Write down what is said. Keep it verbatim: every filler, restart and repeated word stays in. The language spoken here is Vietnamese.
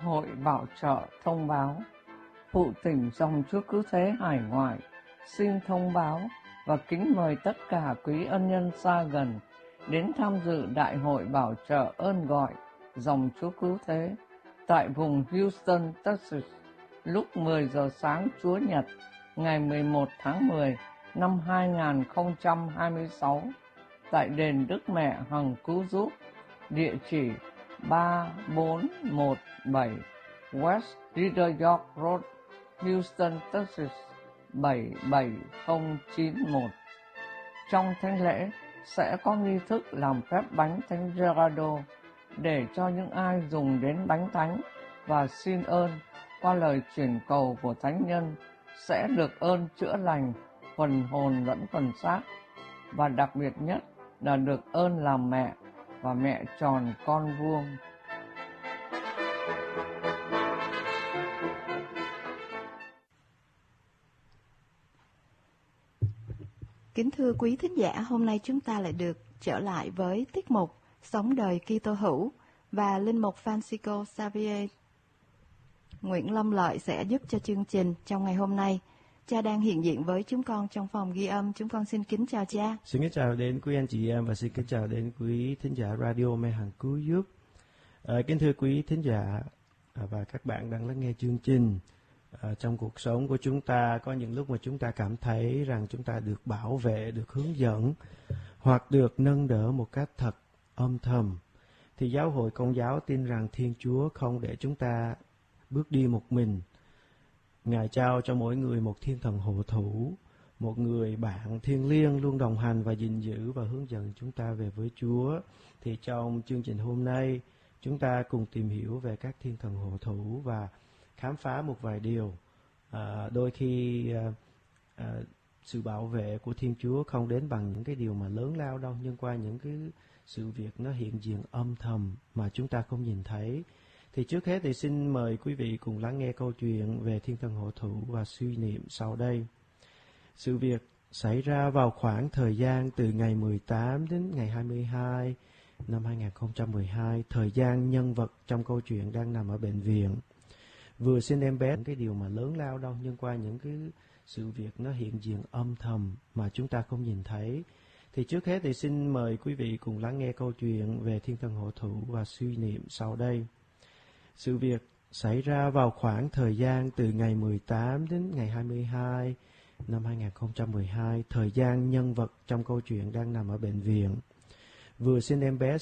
Hội Bảo trợ thông báo, phụ tỉnh dòng Chúa Cứu Thế hải ngoại xin thông báo và kính mời tất cả quý ân nhân xa gần đến tham dự Đại hội Bảo trợ ơn gọi dòng Chúa Cứu Thế tại vùng Houston, Texas lúc mười giờ sáng Chúa Nhật ngày mười một tháng mười năm hai nghìn không trăm hai mươi sáu tại đền Đức Mẹ Hằng Cứu Giúp, địa chỉ ba bốn một bảy West River York Road, Houston, Texas bảy bảy không chín một. Trong thánh lễ sẽ có nghi thức làm phép bánh thánh Gerardo để cho những ai dùng đến bánh thánh và xin ơn qua lời chuyển cầu của thánh nhân sẽ được ơn chữa lành phần hồn lẫn phần xác, và đặc biệt nhất là được ơn làm mẹ và mẹ tròn con vuông. Kính thưa quý thính giả, hôm nay chúng ta lại được trở lại với tiết mục Sống đời Kitô hữu và linh mục Francisco Xavier Nguyễn Lâm Lợi sẽ giúp cho chương trình trong ngày hôm nay. Cha đang hiện diện với chúng con trong phòng ghi âm. Chúng con xin kính chào cha. Xin kính chào đến quý anh chị em và xin kính chào đến quý thính giả Radio Mẹ Hằng Cứu Giúp. À, kính thưa quý thính giả và các bạn đang lắng nghe chương trình. À, trong cuộc sống của chúng ta có những lúc mà chúng ta cảm thấy rằng chúng ta được bảo vệ, được hướng dẫn hoặc được nâng đỡ một cách thật âm thầm. Thì giáo hội Công giáo tin rằng Thiên Chúa không để chúng ta bước đi một mình. Ngài trao cho mỗi người một thiên thần hộ thủ, một người bạn thiêng liêng luôn đồng hành và gìn giữ và hướng dẫn chúng ta về với Chúa. Thì trong chương trình hôm nay, chúng ta cùng tìm hiểu về các thiên thần hộ thủ và khám phá một vài điều. À, đôi khi à, à, sự bảo vệ của Thiên Chúa không đến bằng những cái điều mà lớn lao đâu, nhưng qua những cái sự việc nó hiện diện âm thầm mà chúng ta không nhìn thấy. Thì trước hết thì xin mời quý vị cùng lắng nghe câu chuyện về thiên thần hộ thủ và suy niệm sau đây. Sự việc xảy ra vào khoảng thời gian từ ngày mười tám đến ngày hai mươi hai năm hai nghìn không trăm mười hai. Thời gian nhân vật trong câu chuyện đang nằm ở bệnh viện, vừa sinh em bé. Những cái điều mà lớn lao đâu, nhưng qua những cái sự việc nó hiện diện âm thầm mà chúng ta không nhìn thấy. Thì trước hết thì xin mời quý vị cùng lắng nghe câu chuyện về thiên thần hộ thủ và suy niệm sau đây. Sự việc xảy ra vào khoảng thời gian từ ngày mười tám đến ngày hai mươi hai năm hai nghìn không trăm mười hai. Thời gian nhân vật trong câu chuyện đang nằm ở bệnh viện, vừa sinh em bé